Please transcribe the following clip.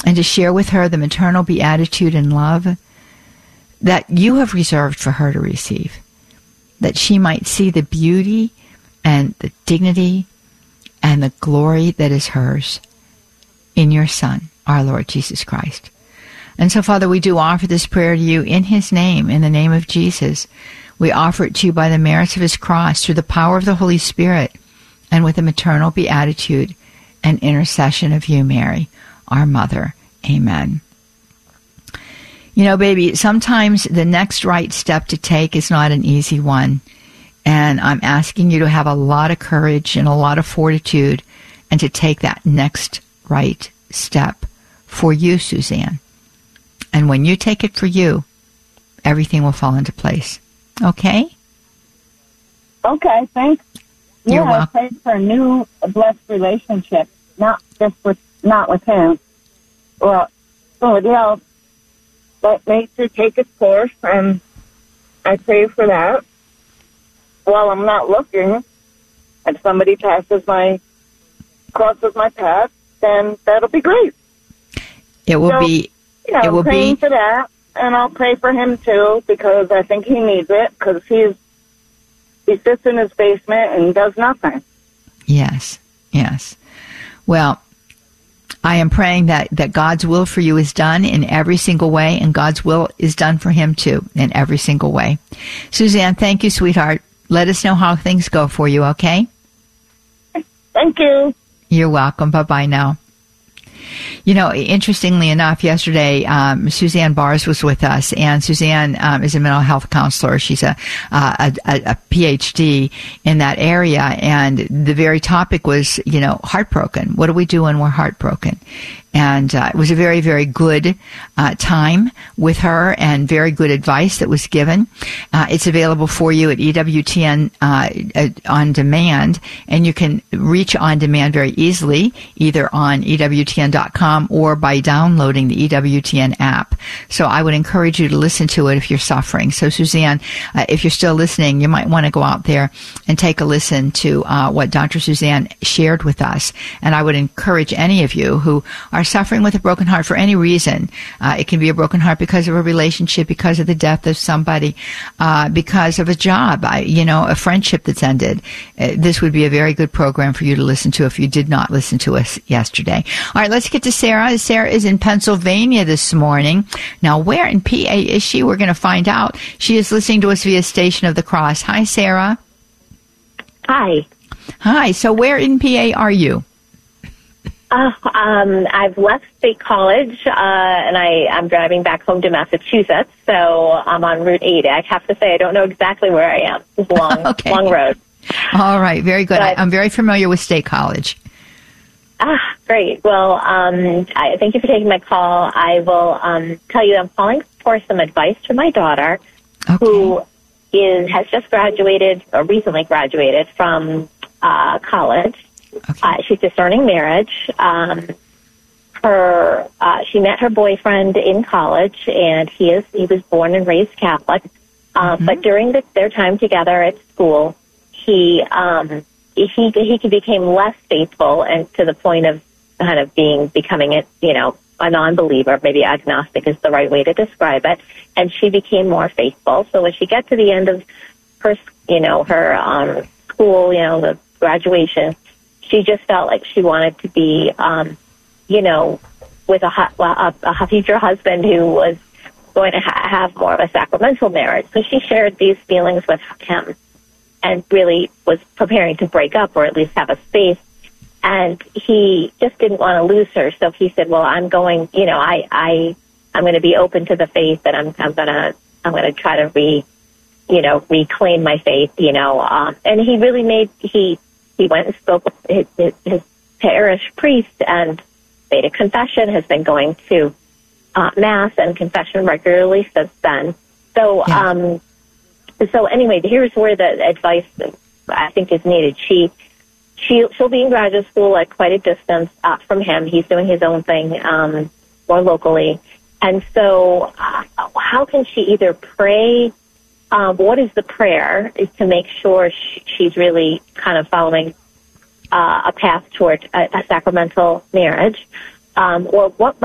and to share with her the maternal beatitude and love that you have reserved for her to receive, that she might see the beauty and the dignity and the glory that is hers in your Son, our Lord Jesus Christ. And so, Father, we do offer this prayer to you in his name, in the name of Jesus. We offer it to you by the merits of his cross, through the power of the Holy Spirit, and with the maternal beatitude and intercession of you, Mary, our mother. Amen. You know, baby, sometimes the next right step to take is not an easy one. And I'm asking you to have a lot of courage and a lot of fortitude and to take that next right step for you, Suzanne. And when you take it for you, everything will fall into place. Okay? Okay, thanks. You're welcome. I prayed for a new blessed relationship, not with him, or somebody else. Let nature take its course, and I pray for that. While I'm not looking, if somebody crosses my path, then that'll be great. It will be. It will praying for that, and I'll pray for him too, because I think he needs it, because he sits in his basement and does nothing. Yes. Well, I am praying that God's will for you is done in every single way, and God's will is done for him too in every single way. Suzanne, thank you, sweetheart. Let us know how things go for you, okay? Thank you. You're welcome. Bye-bye now. You know, interestingly enough, yesterday, Suzanne Bars was with us, and Suzanne is a mental health counselor. She's a PhD in that area, and the very topic was, heartbroken. What do we do when we're heartbroken? And it was a very, very good time with her, and very good advice that was given. It's available for you at EWTN On Demand, and you can reach On Demand very easily, either on EWTN.com or by downloading the EWTN app. So I would encourage you to listen to it if you're suffering. So Suzanne, if you're still listening, you might want to go out there and take a listen to what Dr. Suzanne shared with us. And I would encourage any of you who are suffering with a broken heart for any reason. It can be a broken heart because of a relationship, because of the death of somebody, because of a job, a friendship that's ended. This would be a very good program for you to listen to if you did not listen to us yesterday. All right, let's get to Sarah. Sarah is in Pennsylvania this morning. Now, where in PA is she? We're going to find out. She is listening to us via Station of the Cross. Hi, Sarah. Hi. Hi. So where in PA are you? I've left State College, and I'm driving back home to Massachusetts, so I'm on Route 8. I have to say I don't know exactly where I am. It's a long, okay. Long road. All right, very good. But, I'm very familiar with State College. Great. Well, thank you for taking my call. I will tell you I'm calling for some advice for my daughter, who has just graduated, or recently graduated from college. Okay. She's discerning marriage. She met her boyfriend in college, and he was born and raised Catholic. But during their time together at school, he became less faithful, and to the point of kind of becoming a non-believer. Maybe agnostic is the right way to describe it. And she became more faithful. So when she got to the end of her school, the graduation, she just felt like she wanted to be, with a future husband who was going to have more of a sacramental marriage. So she shared these feelings with him and really was preparing to break up, or at least have a space. And he just didn't want to lose her. So he said, well, I'm going, I'm going to be open to the faith, and I'm going to try to reclaim my faith, and he really he went and spoke with his parish priest and made a confession, has been going to Mass and confession regularly since then. So, so anyway, here's where the advice I think is needed. She'll be in graduate school at quite a distance from him. He's doing his own thing more locally. And so how can she either pray? What is the prayer is to make sure she's really kind of following a path toward a sacramental marriage? Or what